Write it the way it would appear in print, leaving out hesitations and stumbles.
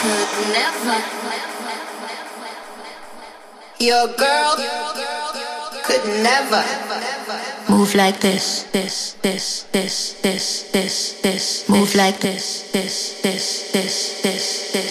Your girl could never move like this, this, this, this, this, this, this. Move like this, this, this, this, this, this.